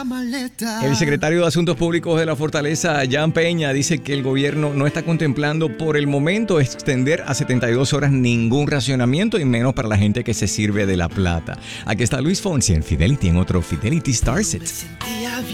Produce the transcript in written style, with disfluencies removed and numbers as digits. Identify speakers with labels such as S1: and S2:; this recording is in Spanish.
S1: El secretario de Asuntos Públicos de la Fortaleza, Jan Peña, dice que el gobierno no está contemplando por el momento extender a 72 horas ningún racionamiento y menos para la gente que se sirve de la plata. Aquí está Luis Fonsi en Fidelity, en otro Fidelity Starset.